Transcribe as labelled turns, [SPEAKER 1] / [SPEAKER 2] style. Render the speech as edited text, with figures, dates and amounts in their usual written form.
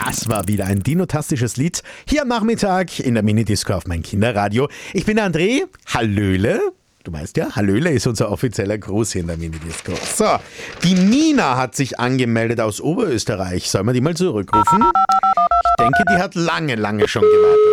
[SPEAKER 1] Das war wieder ein dinotastisches Lied hier am Nachmittag in der Minidisco auf mein Kinderradio. Ich bin der André. Hallöle. Du weißt ja, Hallöle ist unser offizieller Gruß hier in der Minidisco. So, die Nina hat sich angemeldet aus Oberösterreich. Sollen wir die mal zurückrufen? Ich denke, die hat lange schon gewartet.